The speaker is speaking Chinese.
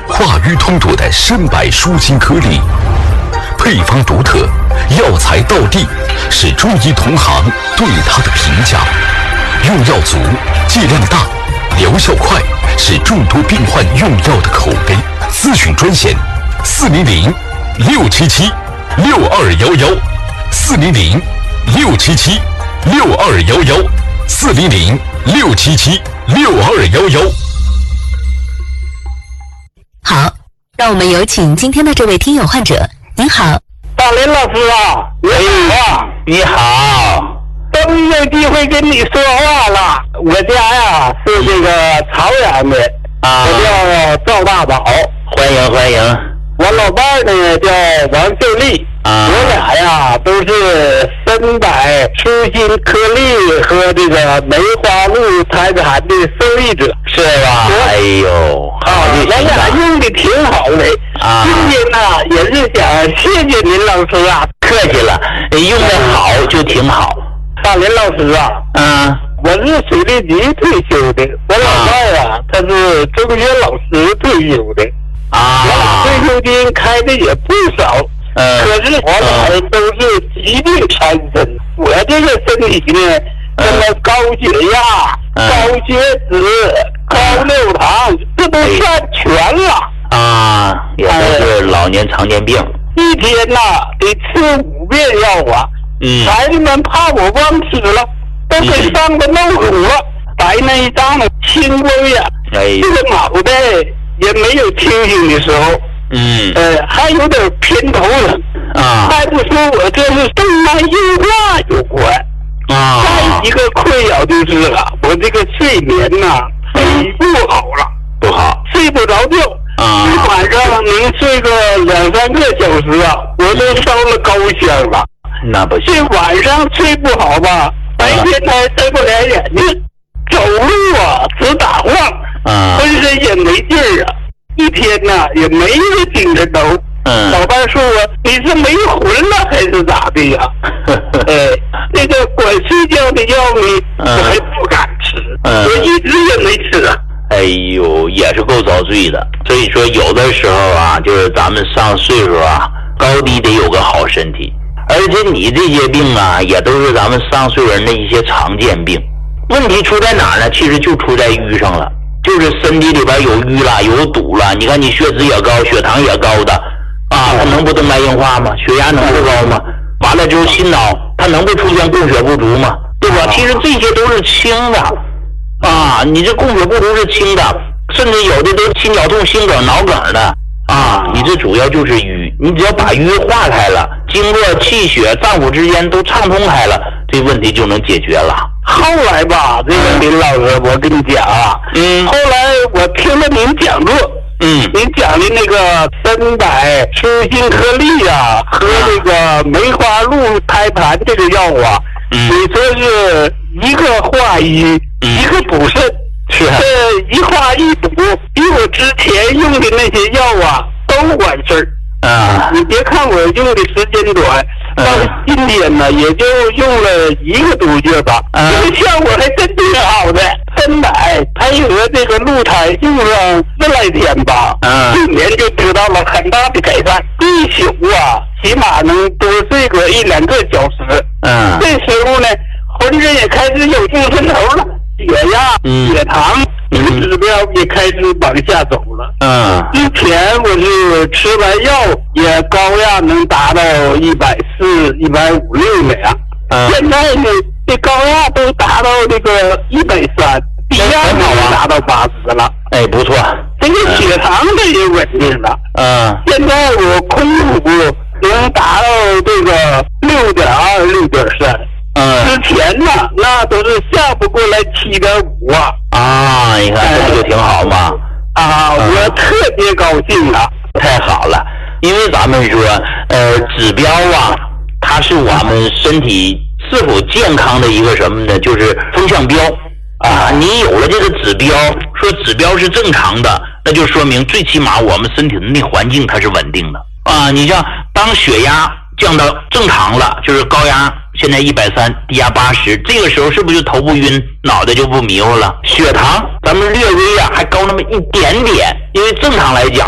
化瘀通堵的参柏舒筋颗粒，配方独特，药材到地，是中医同行对它的评价。用药足，剂量大，疗效快，是众多病患用药的口碑。咨询专线400-677-6211，400-677-6211。 好，让我们有请今天的这位听友患者。您好， 大林老师啊，你好啊， 你好， 终于有机会跟你说话了。我家呀是这个朝阳的啊， 我叫赵大宝， 欢迎欢迎。 我老伴儿呢叫王秀丽，我俩呀都是参柏舒筋颗粒和这个梅花鹿胎盘的受益者， 是吧？哎呦，好就我俩用的挺好的啊。 今天呢也是想谢谢您老师啊， 客气了，用的好就挺好。 大林老师啊，我是水利局退休的，我老伴儿啊他是中学老师退休的。我俩退休金开的也不少，可是我俩都是疾病缠身。我这个身体呢，什么高血压、高血脂、高尿糖，这都算全了啊，也都是老年常见病。 一天呐得吃5遍药啊。孩子们怕我忘吃了，都给上了闹肿了，白内障、青光眼，这个脑袋也没有清醒的时候，还有点偏头疼啊，还不说我这是动脉硬化有关啊。再一个困扰就是了，我这个睡眠呐不好了， 不好， 睡不着觉啊，一晚上能睡个2、3个小时啊，我都烧了高香了。 那不行， 这晚上睡不好吧，白天还睁不开眼睛，走路啊直打晃。浑身也没劲儿啊，一天呐也没个精神头。老伴说我你是没魂了还是咋的呀？那个管睡觉的药呢，我还不敢吃，我一直也没吃啊。 哎呦，也是够遭罪的。所以说有的时候啊，就是咱们上岁数啊，高低得有个好身体。而且你这些病啊，也都是咱们上岁数人的一些常见病。问题出在哪儿呢？其实就出在瘀上了。就是身体里边有瘀了，有堵了。你看你血脂也高，血糖也高的啊，它能不动脉硬化吗？血压能不高吗？完了之后心脑它能不出现供血不足吗？对吧？其实这些都是轻的啊，你这供血不足是轻的，甚至有的都心绞痛、心梗、脑梗的啊。你这主要就是瘀，你只要把瘀化开了，经络、气血、脏腑之间都畅通开了，这问题就能解决了。 后来吧，这个林老师，我跟你讲啊，后来我听了您讲座，您讲的那个参柏舒筋颗粒啊和这个梅花鹿胎盘这个药啊，你说是一个化瘀，一个补肾， 是这一化一补，比我之前用的那些药啊都管事儿。你别看我用的时间短，到今天呢也就用了1个多月吧，这个效果还真挺好的。参柏配合这个鹿胎用上10来天吧，睡眠就得到了很大的改善，一宿啊起码能多睡个1、2个小时。这时候呢浑身也开始有精神头了，血压、血糖指标也开始往下走了。之前我是吃完药也高压能达到140、150、150的呀。现在呢，这高压都达到这个130，低压能达到80了。 哎，不错。 这个血糖它也稳定了。现在我空腹能达到这个6.2、6.3。之前呢，那都是下不过来7.5啊。 你看这不就挺好吗？ 我特别高兴啊！ 太好了，因为咱们说，指标啊，它是我们身体是否健康的一个什么呢？就是风向标啊。你有了这个指标，说指标是正常的，那就说明最起码我们身体的内环境它是稳定的啊。你像当血压降到正常了，就是高压现在130，低压80，这个时候是不是就头不晕，脑袋就不迷糊了？血糖咱们略微啊还高那么一点点，因为正常来讲